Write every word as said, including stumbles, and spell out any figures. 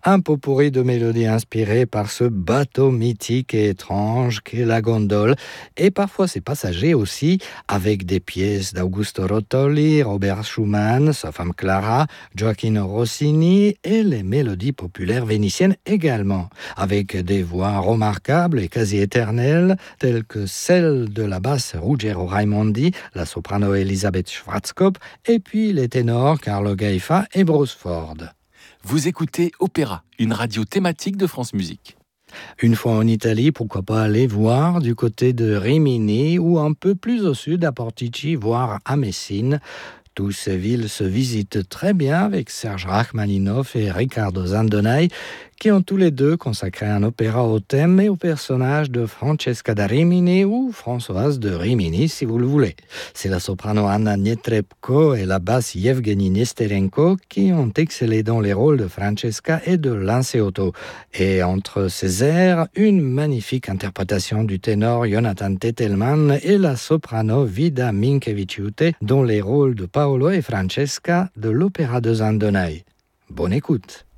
Un pot-pourri de mélodies inspirées par ce bateau mythique et étrange qu'est la gondole, et parfois ses passagers aussi, avec des pièces d'Augusto Rotoli, Robert Schumann, sa femme Clara, Gioacchino Rossini et les mélodies populaires vénitiennes également, avec des voix remarquables et quasi éternelles, telles que celle de la basse Ruggero Raimondi, la soprano Elisabeth Schwarzkopf, et puis les ténors Carlo Gaifa et Bruce Ford. Vous écoutez Opéra, une radio thématique de France Musique. Une fois en Italie, pourquoi pas aller voir du côté de Rimini ou un peu plus au sud à Portici, voire à Messine. Toutes ces villes se visitent très bien avec Serge Rachmaninoff et Riccardo Zandonai, qui ont tous les deux consacré un opéra au thème et au personnage de Francesca da Rimini ou Françoise de Rimini, si vous le voulez. C'est la soprano Anna Netrebko et la basse Yevgeny Nesterenko qui ont excellé dans les rôles de Francesca et de Lanceotto. Et entre ces airs, une magnifique interprétation du ténor Jonathan Tettelman et la soprano Vida Minkeviciute dans les rôles de Paolo et Francesca de l'opéra de Zandonai. Bonne écoute.